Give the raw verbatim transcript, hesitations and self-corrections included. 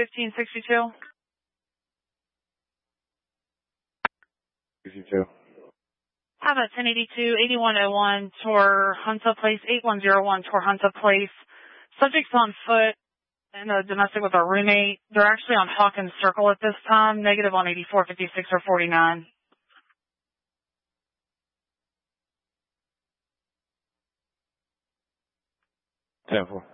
fifteen sixty-two. sixty-two. Have a ten eighty-two, eighty-one oh one, Tor Hunta Place, eight one oh one, Tor Hunta Place. Subject's on foot and a domestic with a roommate. They're actually on Hawkins Circle at this time, negative on eighty-four, fifty-six, or forty-nine. ten four.